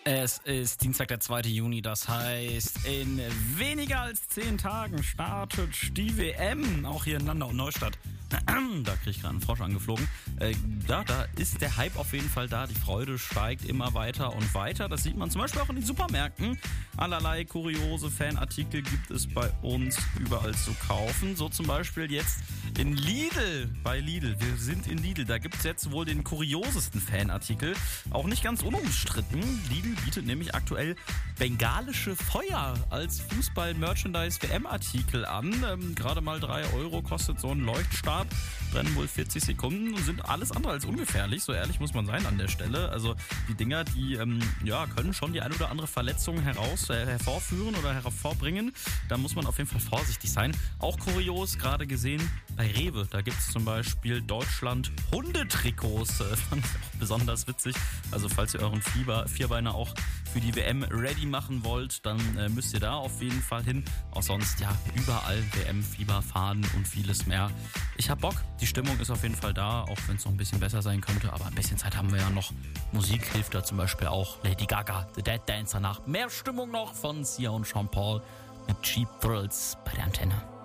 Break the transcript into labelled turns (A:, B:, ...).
A: Es ist Dienstag, der 2. Juni, das heißt, in weniger als 10 Tagen startet die WM, auch hier in Landau und Neustadt. Da kriege ich gerade einen Frosch angeflogen. Da ist der Hype auf jeden Fall da. Die Freude steigt immer weiter und weiter. Das sieht man zum Beispiel auch in den Supermärkten. Allerlei kuriose Fanartikel gibt es bei uns überall zu kaufen. So zum Beispiel jetzt in Lidl. Bei Lidl. Wir sind in Lidl. Da gibt es jetzt wohl den kuriosesten Fanartikel. Auch nicht ganz unumstritten. Lidl bietet nämlich aktuell bengalische Feuer als Fußball-Merchandise-WM-Artikel an. Gerade mal 3 € kostet so ein Leuchtstab. Brennen wohl 40 Sekunden und sind alles andere als ungefährlich. So ehrlich muss man sein an der Stelle. Also die Dinger, die können schon die ein oder andere Verletzung hervorführen oder hervorbringen. Da muss man auf jeden Fall vorsichtig sein. Auch kurios, gerade gesehen bei Rewe. Da gibt es zum Beispiel Deutschland Hundetrikots. Fand ich auch besonders witzig. Also falls ihr euren Vierbeiner auch für die WM ready machen wollt, dann müsst ihr da auf jeden Fall hin. Auch sonst, ja, überall WM-Fieberfahnen und vieles mehr. Ich hab Bock, die Stimmung ist auf jeden Fall da, auch wenn es noch ein bisschen besser sein könnte, aber ein bisschen Zeit haben wir ja noch. Musik hilft da zum Beispiel auch. Lady Gaga, The Dead Dancer nach. Mehr Stimmung noch von Sia und Sean Paul mit Cheap Thrills bei der Antenne.